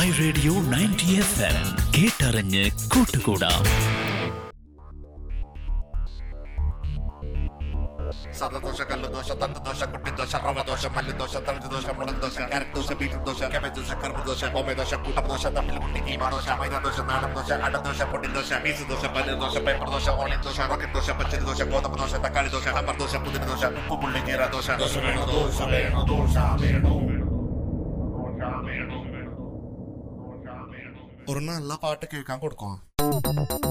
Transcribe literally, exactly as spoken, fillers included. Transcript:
My radio ninety F M, കേട്ടറിഞ്ഞ് കൂട്ടുകൂടാം. സദദോശ കല്ലുദോശ തണ്ടുദോശ കുട്ടിദോശ റവദോശ മല്ലിദോശ തളിദോശ മുളകുദോശ carrot dosa beetroot dosa cabbage dosa കർമ്മദോശ ബൊമ്മദോശ കൂട്ടദോശ തമ്മിൽ കുട്ടി കീമാദോശ മൈദാദോശ നാടൻദോശ ada dosa പൊടിദോശ piece dosa paneer dosa paper dosa onion dosa rocket dosa പച്ചരി ദോശ ഗോതമ്പ് ദോശ തക്കാളി ദോശ സാമ്പാർ ദോശ പുതിന ദോശ ഉപ്പുപുള്ളി ജീര ദോശ ദോശ വേണോ ദോശ വേണോ ദോശ വേണോ ഒരു നല്ല പാട്ട് കേൾക്കാൻ കൊടുക്കാം.